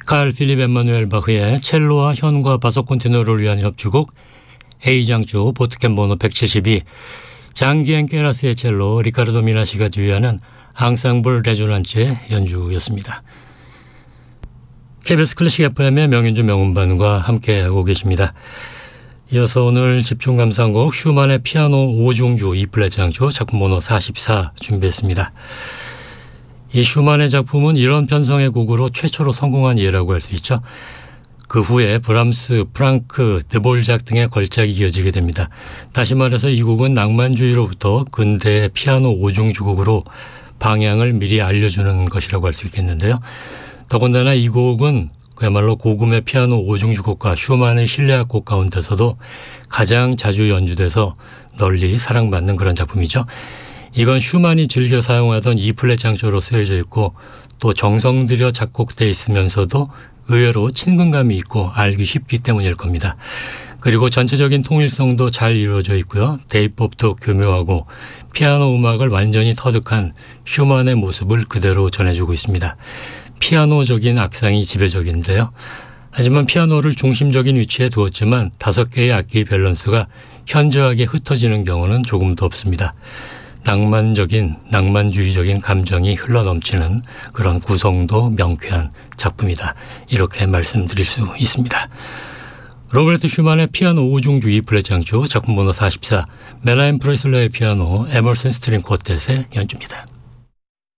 칼 필립 엠마누엘 바흐의 첼로와 현과 바소 콘티너를 위한 협주곡 A장조 보트캠 번호 172, 장기엔 깨라스의 첼로, 리카르도 미나시가 주의하는 앙상블 레조난츠의 연주였습니다. KBS 클래식 FM의 명연주 명음반과 함께하고 계십니다. 이어서 오늘 집중 감상곡 슈만의 피아노 5중주 E플랫 장조 작품 번호 44 준비했습니다. 이 슈만의 작품은 이런 편성의 곡으로 최초로 성공한 예라고 할 수 있죠. 그 후에 브람스, 프랑크, 드볼작 등의 걸작이 이어지게 됩니다. 다시 말해서 이 곡은 낭만주의로부터 근대의 피아노 5중주 곡으로 방향을 미리 알려주는 것이라고 할 수 있겠는데요. 더군다나 이 곡은 그야말로 고금의 피아노 5중주 곡과 슈만의 실내악 곡 가운데서도 가장 자주 연주돼서 널리 사랑받는 그런 작품이죠. 이건 슈만이 즐겨 사용하던 E플랫 장조로 쓰여져 있고 또 정성 들여 작곡돼 있으면서도 의외로 친근감이 있고 알기 쉽기 때문일 겁니다. 그리고 전체적인 통일성도 잘 이루어져 있고요. 대입법도 교묘하고 피아노 음악을 완전히 터득한 슈만의 모습을 그대로 전해주고 있습니다. 피아노적인 악상이 지배적인데요. 하지만 피아노를 중심적인 위치에 두었지만 5개의 악기의 밸런스가 현저하게 흩어지는 경우는 조금도 없습니다. 낭만주의적인 감정이 흘러넘치는 그런 구성도 명쾌한 작품이다. 이렇게 말씀드릴 수 있습니다. 로베르트 슈만의 피아노 5중주 E플랫 장조 작품 번호 44, 멜라인 프레슬러의 피아노, 에머슨 스트링 쿼텟의 연주입니다.